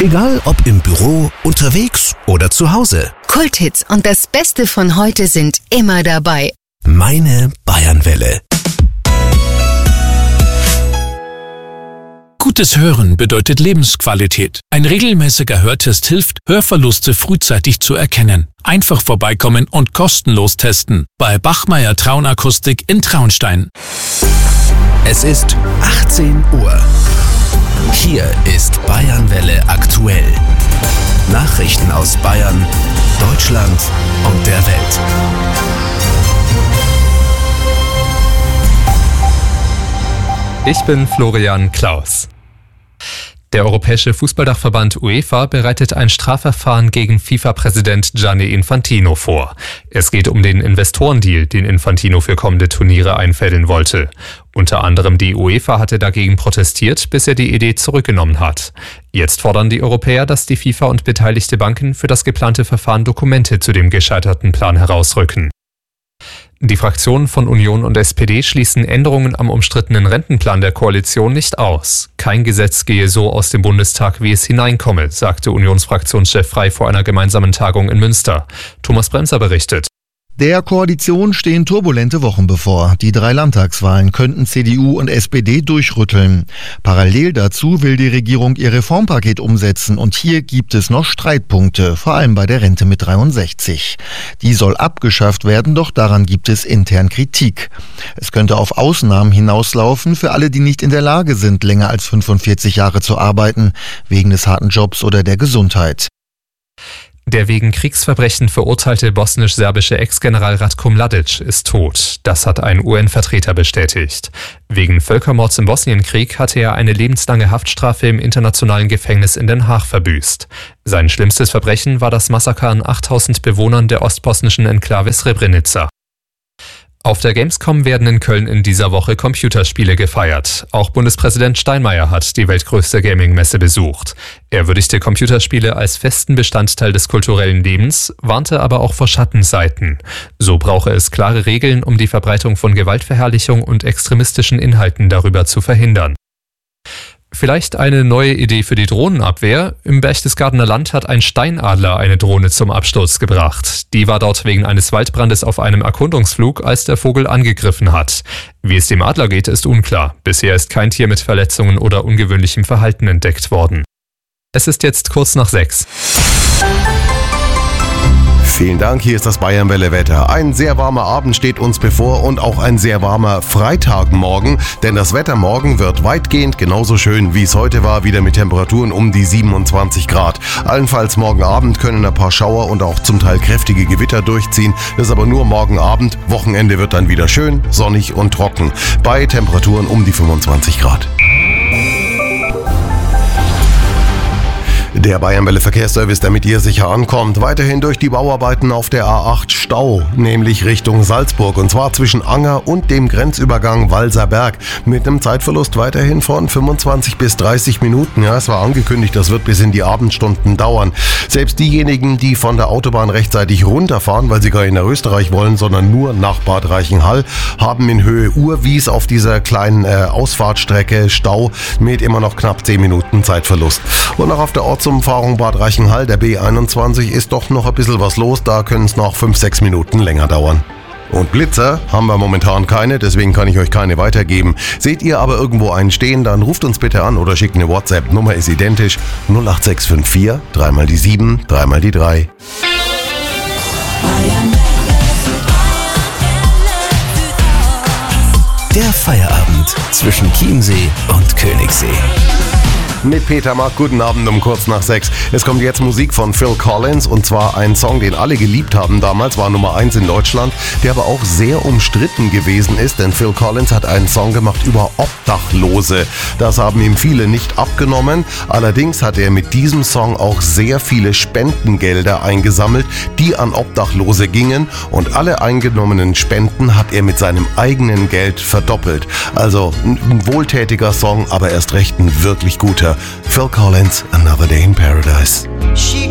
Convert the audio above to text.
Egal ob im Büro, unterwegs oder zu Hause. Kulthits und das Beste von heute sind immer dabei. Meine Bayernwelle. Gutes Hören bedeutet Lebensqualität. Ein regelmäßiger Hörtest hilft, Hörverluste frühzeitig zu erkennen. Einfach vorbeikommen und kostenlos testen. Bei Bachmeier Traunakustik in Traunstein. Es ist 18 Uhr. Hier ist Bayernwelle aktuell. Nachrichten aus Bayern, Deutschland und der Welt. Ich bin Florian Klaus. Der Europäische Fußballdachverband UEFA bereitet ein Strafverfahren gegen FIFA-Präsident Gianni Infantino vor. Es geht um den Investorendeal, den Infantino für kommende Turniere einfädeln wollte. Unter anderem die UEFA hatte dagegen protestiert, bis er die Idee zurückgenommen hat. Jetzt fordern die Europäer, dass die FIFA und beteiligte Banken für das geplante Verfahren Dokumente zu dem gescheiterten Plan herausrücken. Die Fraktionen von Union und SPD schließen Änderungen am umstrittenen Rentenplan der Koalition nicht aus. Kein Gesetz gehe so aus dem Bundestag, wie es hineinkomme, sagte Unionsfraktionschef Frey vor einer gemeinsamen Tagung in Münster. Thomas Bremser berichtet. Der Koalition stehen turbulente Wochen bevor. Die 3 Landtagswahlen könnten CDU und SPD durchrütteln. Parallel dazu will die Regierung ihr Reformpaket umsetzen und hier gibt es noch Streitpunkte, vor allem bei der Rente mit 63. Die soll abgeschafft werden, doch daran gibt es intern Kritik. Es könnte auf Ausnahmen hinauslaufen für alle, die nicht in der Lage sind, länger als 45 Jahre zu arbeiten, wegen des harten Jobs oder der Gesundheit. Der wegen Kriegsverbrechen verurteilte bosnisch-serbische Ex-General Ratko Mladic ist tot. Das hat ein UN-Vertreter bestätigt. Wegen Völkermords im Bosnienkrieg hatte er eine lebenslange Haftstrafe im internationalen Gefängnis in Den Haag verbüßt. Sein schlimmstes Verbrechen war das Massaker an 8000 Bewohnern der ostbosnischen Enklave Srebrenica. Auf der Gamescom werden in Köln in dieser Woche Computerspiele gefeiert. Auch Bundespräsident Steinmeier hat die weltgrößte Gaming-Messe besucht. Er würdigte Computerspiele als festen Bestandteil des kulturellen Lebens, warnte aber auch vor Schattenseiten. So brauche es klare Regeln, um die Verbreitung von Gewaltverherrlichung und extremistischen Inhalten darüber zu verhindern. Vielleicht eine neue Idee für die Drohnenabwehr. Im Berchtesgadener Land hat ein Steinadler eine Drohne zum Absturz gebracht. Die war dort wegen eines Waldbrandes auf einem Erkundungsflug, als der Vogel angegriffen hat. Wie es dem Adler geht, ist unklar. Bisher ist kein Tier mit Verletzungen oder ungewöhnlichem Verhalten entdeckt worden. Es ist jetzt kurz nach 6. Vielen Dank, hier ist das Bayernwelle-Wetter. Ein sehr warmer Abend steht uns bevor und auch ein sehr warmer Freitagmorgen, denn das Wetter morgen wird weitgehend genauso schön, wie es heute war, wieder mit Temperaturen um die 27 Grad. Allenfalls morgen Abend können ein paar Schauer und auch zum Teil kräftige Gewitter durchziehen, das ist aber nur morgen Abend. Wochenende wird dann wieder schön, sonnig und trocken, bei Temperaturen um die 25 Grad. Der Bayernwelle Verkehrsservice, damit ihr sicher ankommt. Weiterhin durch die Bauarbeiten auf der A8 Stau, nämlich Richtung Salzburg, und zwar zwischen Anger und dem Grenzübergang Walserberg mit einem Zeitverlust weiterhin von 25 bis 30 Minuten. Ja, es war angekündigt, das wird bis in die Abendstunden dauern. Selbst diejenigen, die von der Autobahn rechtzeitig runterfahren, weil sie gar nicht nach Österreich wollen, sondern nur nach Bad Reichenhall, haben in Höhe Urwies auf dieser kleinen Ausfahrtstrecke Stau mit immer noch knapp 10 Minuten Zeitverlust. Und auch auf der Ortsumfahrung Bad Reichenhall, der B21, ist doch noch ein bisschen was los, da können es noch 5-6 Minuten länger dauern. Und Blitzer haben wir momentan keine, deswegen kann ich euch keine weitergeben. Seht ihr aber irgendwo einen stehen, dann ruft uns bitte an oder schickt eine WhatsApp. Nummer ist identisch: 08654 3 mal die 7, 3 mal die 3. Der Feierabend zwischen Chiemsee und Königssee. Mit Peter Mack, guten Abend um kurz nach 6. Es kommt jetzt Musik von Phil Collins, und zwar ein Song, den alle geliebt haben damals, war Nummer 1 in Deutschland, der aber auch sehr umstritten gewesen ist, denn Phil Collins hat einen Song gemacht über Obdachlose. Das haben ihm viele nicht abgenommen, allerdings hat er mit diesem Song auch sehr viele Spendengelder eingesammelt, die an Obdachlose gingen, und alle eingenommenen Spenden hat er mit seinem eigenen Geld verdoppelt. Also ein wohltätiger Song, aber erst recht ein wirklich guter. Phil Collins, Another Day in Paradise. She